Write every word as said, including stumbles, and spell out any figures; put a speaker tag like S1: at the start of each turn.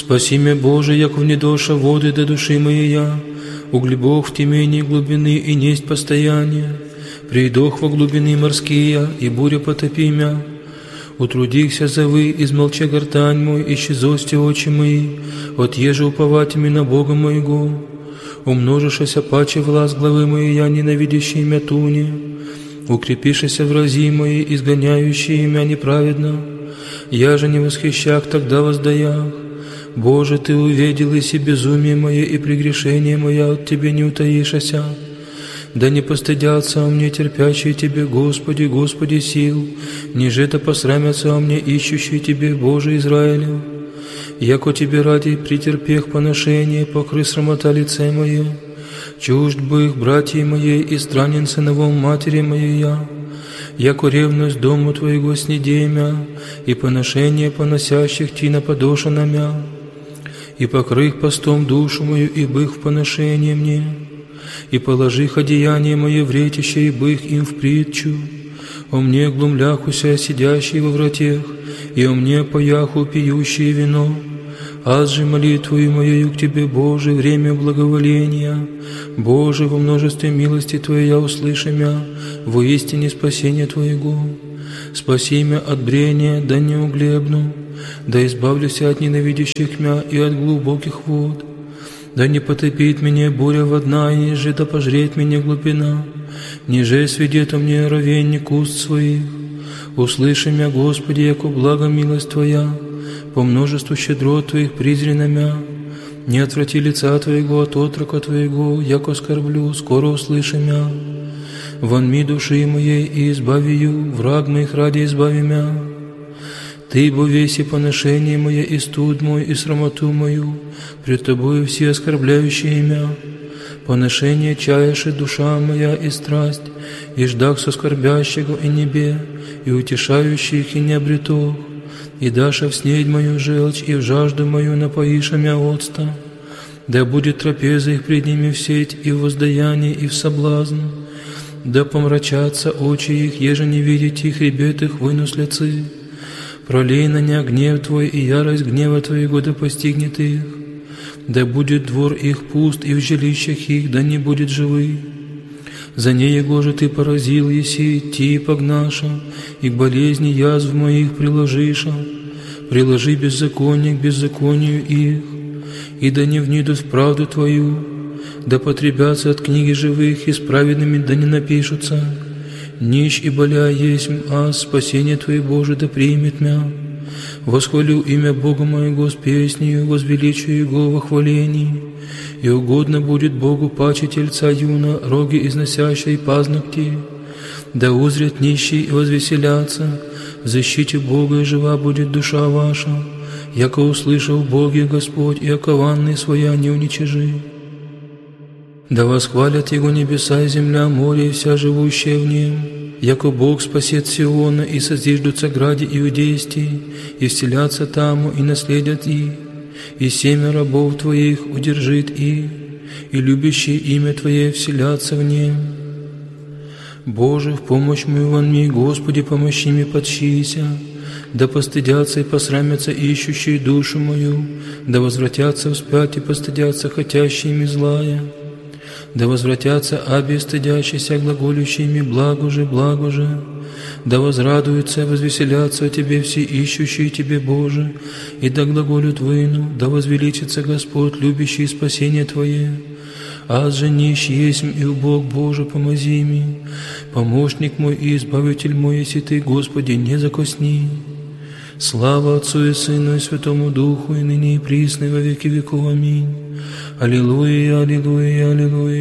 S1: Спаси меня, Боже, яко внедоша воды до души моей я, углибох в темении глубины и несть постояние, придох во глубины морские, и буря потопи мя. Утрудихся зовы, измолча гортань мой, исчезости очи мои, от еже уповатями на Бога моего. Умножишься паче власть главы моей, я ненавидящий мя туне, укрепишься врази мои, изгоняющие мя неправедно. Я же не восхищах тогда воздаях. Боже, Ты увидел иси безумие мое и прегрешение мое, от Тебе не утаишься. Да не постыдятся о мне терпящие Тебе, Господи, Господи сил, ниже это посрамятся о мне ищущие Тебе, Боже Израилю. Яко Тебе ради претерпех поношение, покры срамота лице мое, чужд бы их братья моей и странен сыновом матери моей я. Яко ревность дому Твоего снедемя, и поношение поносящих Ти на подошена мя, и покрых постом душу мою, и бых в поношение мне, и положих одеяние мое в ретище, и бых им в притчу. О мне глумляхуся, сидящий во вратех, и о мне пояху, пьющие вино. Аз же молитвою моею к Тебе, Боже, время благоволения. Боже, во множестве милости Твоей я услышу мя, воистине спасение Твоего. Спаси мя от брения, да не углебну, да избавлюсь от ненавидящих мя и от глубоких вод. Да не потопит меня буря водна, и ниже да пожрет меня глубина, ниже сведет о мне ровенник уст своих. Услыши мя, Господи, яко благо милость Твоя, по множеству щедрот Твоих презрена мя. Не отврати лица Твоего от отрока Твоего, яко скорблю, скоро услыши мя. Вонми души моей и избави ее, враг моих ради избави мя. Ты, бо веси поношение мое, и студ мой, и срамоту мою, пред Тобою все оскорбляющие мя. Поношение чаеши душа моя и страсть, и ждах со скорбящего и небе, и утешающих и не обретох, и даша в снедь мою желчь, и в жажду мою напоиша мя отста. Да будет трапеза их пред ними в сеть, и в воздаяние, и в соблазн. Да помрачатся очи их, еже не видеть их, ребят их вынус лицы. Пролей на ня гнев Твой, и ярость гнева Твоего да постигнет их. Да будет двор их пуст, и в жилищах их да не будет живы. За него же Ты поразил еси, Ти погнаша, и к болезни язв моих приложиша. Приложи беззаконие к беззаконию их, и да не внидут в правду Твою, да потребятся от книги живых, и с праведными да не напишутся. Нищ и боля есмь, а спасение Твое, Боже, да примет мя. Восхвалю имя Бога моего с песнею, возвеличу Его во хвалении. И угодно будет Богу паче тельца юна, роги износящие пазногти. Да узрят нищие и возвеселятся, в защите Бога и жива будет душа ваша. Яко услышал Боге Господь, и окованные своя не уничижи. Да восхвалят Его небеса и земля, море и вся живущая в нем. Яко Бог спасет Сиона, и созиждутся гради иудейские, и вселятся таму, и наследят их, и семя рабов Твоих удержит их, и любящие имя Твое вселятся в нем. Боже, в помощь мою вонми, Господи, помощи мне подщися, да постыдятся и посрамятся ищущие душу мою, да возвратятся вспять и постыдятся хотящими злая. Да возвратятся аби стыдящиеся глаголющими благо же, благо же. Да возрадуются и возвеселятся о Тебе все ищущие Тебе, Боже, и да глаголют выну, да возвеличится Господь, любящий спасение Твое. Аз же нищ есмь и убог, Боже, помози мне. Помощник мой и избавитель мой, если Ты, Господи, не закосни. Слава Отцу и Сыну и Святому Духу, и ныне и присно, и во веки веков. Аминь. Аллилуйя, аллилуйя, аллилуйя.